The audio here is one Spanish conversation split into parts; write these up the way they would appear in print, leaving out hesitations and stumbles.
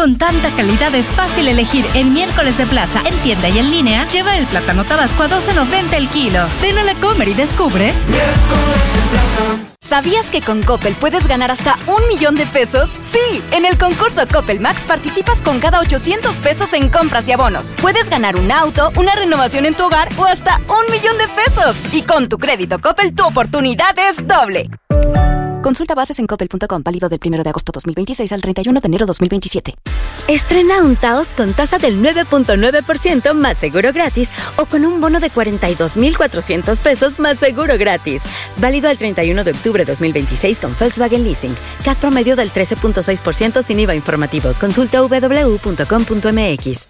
Con tanta calidad es fácil elegir. En Miércoles de Plaza, en tienda y en línea, lleva el plátano tabasco a $12.90 el kilo. Ven a la Comer y descubre. Miércoles de Plaza. ¿Sabías que con Coppel puedes ganar hasta $1,000,000? Sí, en el concurso Coppel Max participas con cada $800 en compras y abonos. Puedes ganar un auto, una renovación en tu hogar o hasta $1,000,000. Y con tu crédito Coppel, tu oportunidad es doble. Consulta bases en coppel.com, válido del 1 de agosto 2026 al 31 de enero 2027. Estrena un Taos con tasa del 9.9% más seguro gratis o con un bono de $42,400 más seguro gratis. Válido al 31 de octubre 2026 con Volkswagen Leasing. CAT promedio del 13.6% sin IVA informativo. Consulta www.com.mx.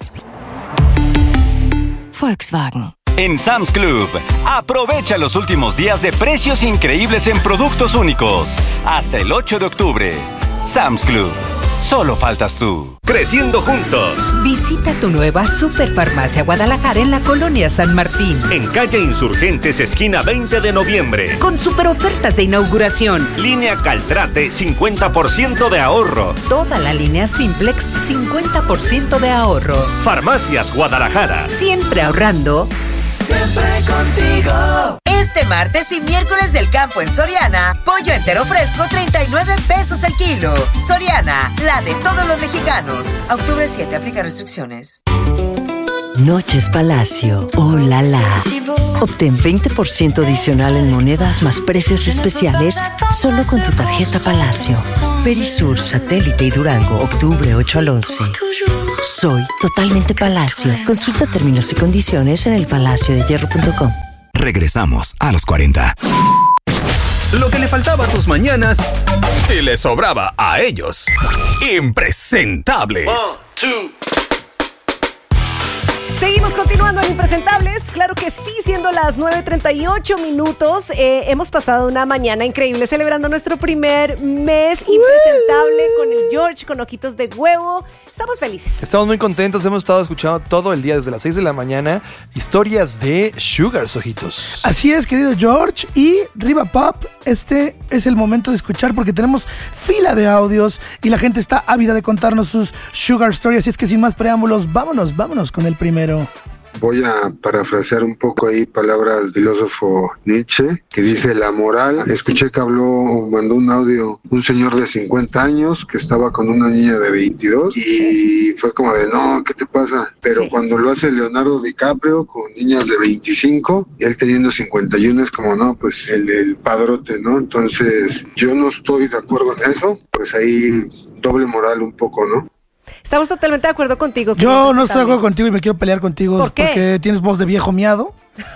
Volkswagen. En Sam's Club, aprovecha los últimos días de precios increíbles en productos únicos. Hasta el 8 de octubre. Sam's Club. Solo faltas tú. Creciendo juntos. Visita tu nueva Superfarmacia Guadalajara en la Colonia San Martín. En calle Insurgentes, esquina 20 de noviembre. Con super ofertas de inauguración. Línea Caltrate, 50% de ahorro. Toda la línea Simplex, 50% de ahorro. Farmacias Guadalajara. Siempre ahorrando. Siempre contigo. Este martes y miércoles del campo en Soriana, pollo entero fresco, $39 el kilo. Soriana, la de todos los mexicanos. Octubre 7, aplica restricciones. Noches Palacio. ¡Oh, la, la! Obtén 20% adicional en monedas más precios especiales solo con tu tarjeta Palacio. Perisur, Satélite y Durango, octubre 8 al 11. Soy totalmente Palacio. Consulta términos y condiciones en elpalaciodehierro.com. Regresamos a los 40. Lo que le faltaba a tus mañanas y le sobraba a ellos. Impresentables. 1, 2. Seguimos continuando en Impresentables, claro que sí, siendo las 9:38 minutos. Hemos pasado una mañana increíble celebrando nuestro primer mes impresentable con el George, con ojitos de huevo. Estamos felices. Estamos muy contentos, hemos estado escuchando todo el día desde las 6 de la mañana historias de Sugars, ojitos. Así es, querido George. Y Riva Pop, este es el momento de escuchar porque tenemos fila de audios y la gente está ávida de contarnos sus Sugar Stories. Así es que sin más preámbulos, vámonos con el primero. Voy a parafrasear un poco ahí palabras del filósofo Nietzsche, que dice la moral. Escuché que mandó un audio un señor de 50 años que estaba con una niña de 22 y fue como de, no, ¿qué te pasa? Pero cuando lo hace Leonardo DiCaprio con niñas de 25 y él teniendo 51 es como, no, pues el padrote, ¿no? Entonces yo no estoy de acuerdo en eso, pues ahí doble moral un poco, ¿no? Estamos totalmente de acuerdo contigo. Yo no estoy de acuerdo contigo y me quiero pelear contigo. ¿Por qué? Porque tienes voz de viejo miado.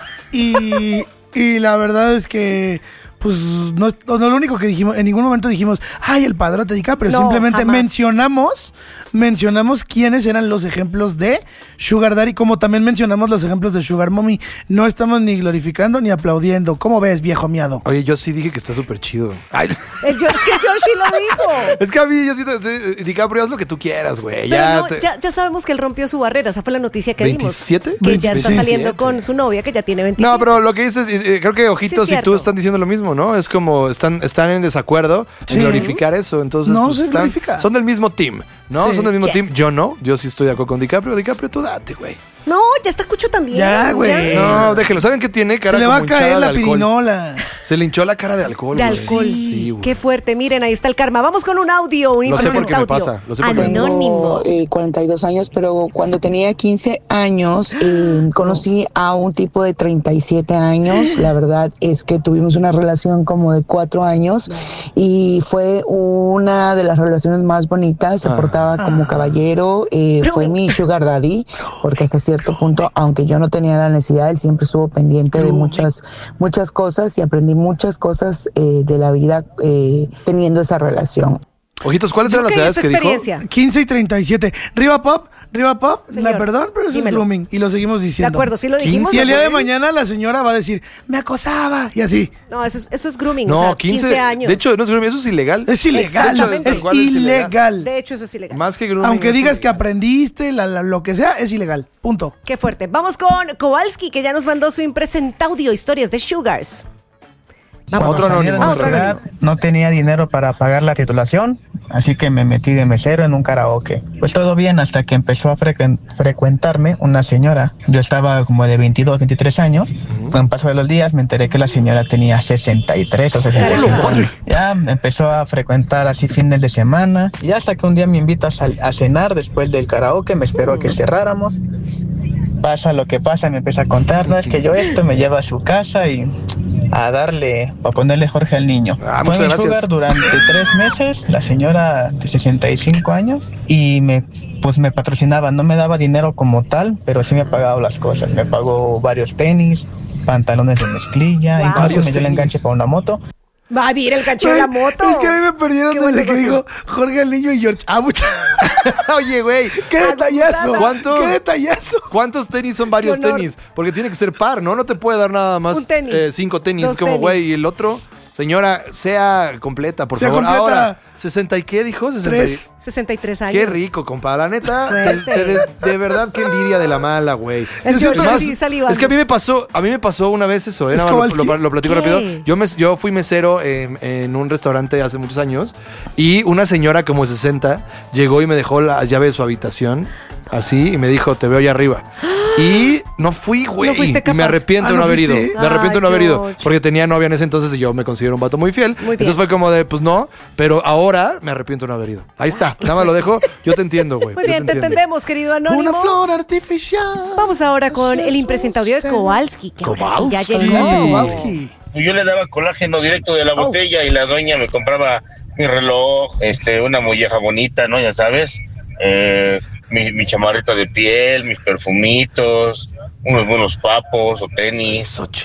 Y la verdad es que, pues, no lo único que dijimos, en ningún momento dijimos, ay, el padrote DiCaprio. Simplemente jamás. mencionamos quiénes eran los ejemplos de Sugar Daddy, como también mencionamos los ejemplos de Sugar Mommy. No estamos ni glorificando ni aplaudiendo. ¿Cómo ves, viejo miado? Oye, yo sí dije que está súper chido. Ay. Es que George sí lo dijo. Es que a mí, yo siento, DiCaprio, haz lo que tú quieras, güey. Ya sabemos que él rompió su barrera. Esa fue la noticia que dimos. ¿27? Que ya está saliendo con su novia, que ya tiene 27. No, pero lo que dices, creo que Ojitos Sí, y tú están diciendo lo mismo, ¿no? Es como, están en desacuerdo en glorificar eso. Entonces, no pues, se glorifica. Son del mismo team, ¿no? Sí. Son del mismo Yes. team. Yo no. Yo sí estoy de acuerdo con DiCaprio. DiCaprio, tú date, güey. No, ya está Cucho también. Ya, güey. No, déjelo. ¿Saben qué tiene? Cara Se le va a como caer hinchada la de alcohol. pirinola. Se le hinchó la cara de alcohol. De güey. alcohol. Sí, güey. Qué fuerte. Miren, ahí está el karma. Vamos con un audio. Lo sé porque me pasa. Lo sé porque me pasa. Anónimo. 42 años, pero cuando tenía 15 años conocí a un tipo de 37 años. La verdad es que tuvimos una relación como de 4 años y fue una de las relaciones más bonitas. Se portaba como caballero. Fue mi sugar daddy, porque hasta cierto punto, aunque yo no tenía la necesidad, él siempre estuvo pendiente de muchas cosas y aprendí muchas cosas de la vida teniendo esa relación. Ojitos, ¿cuáles eran las edades que dijo? 15 y 37. Riva Pop, Señor, perdón, pero eso dímelo. es grooming y lo seguimos diciendo. De acuerdo, sí lo dijimos. Y el día de mañana la señora va a decir, me acosaba y así. No, eso es grooming. No, o sea, 15 años. De hecho, no es grooming, eso es ilegal. Es ilegal, es ilegal. De hecho, eso es ilegal. Más que grooming. Aunque digas que aprendiste, lo que sea, es ilegal. Punto. Qué fuerte. Vamos con Kowalski, que ya nos mandó su impresentaudio, historias de Sugars. Otro anónimo. No tenía dinero para pagar la titulación, así que me metí de mesero en un karaoke. Pues todo bien hasta que empezó a frecuentarme una señora. Yo estaba como de 22, 23 años. Con el paso de los días me enteré que la señora tenía 63 o 65 años. Ya me empezó a frecuentar así fines de semana. Y hasta que un día me invita a cenar después del karaoke, me esperó a que cerráramos. Pasa lo que pasa, me empieza a contar, no, es que yo esto me lleva a su casa y a ponerle Jorge al niño. Fue mi sugar durante 3 meses, la señora de 65 años, y me patrocinaba, no me daba dinero como tal, pero sí me pagaba las cosas, me pagó varios tenis, pantalones de mezclilla, incluso me dio el enganche para una moto. Va a ir el caché de la moto. Es que a mí me perdieron desde que dijo Jorge el niño y George. Oye, güey. ¡Qué detallazo! ¿Cuántos? ¡Qué detallazo! ¿Cuántos tenis son varios tenis? Porque tiene que ser par, ¿no? No te puede dar nada más 5 tenis. Es como, güey, y el otro... Señora, sea completa, por favor. Completa. Ahora, ¿60 y qué dijo? 63 años. Qué rico, compa. La neta, de verdad, qué envidia de la mala, güey. Es que a mí me pasó una vez eso, ¿eh? Lo platico rápido. Yo fui mesero en un restaurante hace muchos años y una señora como 60 llegó y me dejó la llave de su habitación, así, y me dijo, te veo allá arriba. Y no fui, güey. Y me arrepiento de no haber ido. Me arrepiento de no haber ido. Porque tenía novia en ese entonces y yo me considero un vato muy fiel. Entonces fue como de, pues no. Pero ahora me arrepiento de no haber ido. Ahí está. Nada más lo dejo. Yo te entiendo, güey. Muy bien, te entendemos, querido Anónimo. Una flor artificial. Vamos ahora con el impresentable audio de Kowalski. Que ya llegó. Kowalski. Yo le daba colágeno directo de la botella y la dueña me compraba mi reloj, una molleja bonita, ¿no? Ya sabes. Mi chamarrita de piel, mis perfumitos, unos buenos papos o tenis.